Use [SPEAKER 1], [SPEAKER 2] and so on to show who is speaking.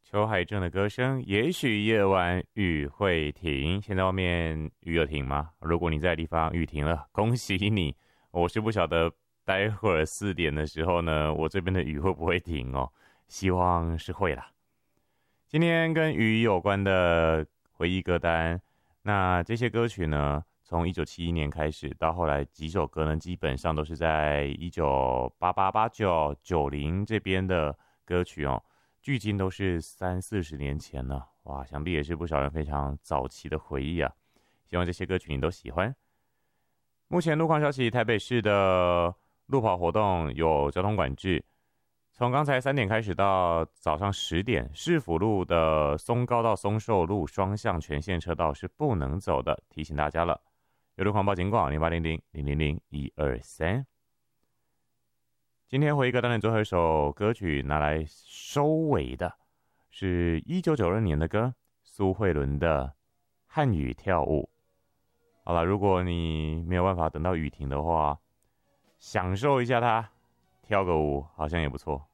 [SPEAKER 1] 裘海正的歌声，也许夜晚雨会停。现在外面雨有停吗？如果你在的地方雨停了，恭喜你。我是不晓得待会儿4点的时候呢，我这边的雨会不会停哦？希望是会啦。今天跟雨有关的回忆歌单，那这些歌曲呢，从1971年开始，到后来几首歌呢，基本上都是在1988、89、90这边的歌曲哦。距今都是30-40年前了，哇，想必也是不少人非常早期的回忆啊。希望这些歌曲你都喜欢。目前路况消息，台北市的路跑活动有交通管制，从刚才3点开始到早上10点，市府路的松高到松寿路双向全线车道是不能走的，提醒大家了。有路况报警广0800-000-123。今天回忆歌单的最后一首歌曲拿来收尾的是1992年的歌，苏慧伦的《汉语跳舞》。好了，如果你没有办法等到雨停的话，享受一下它，跳个舞好像也不错。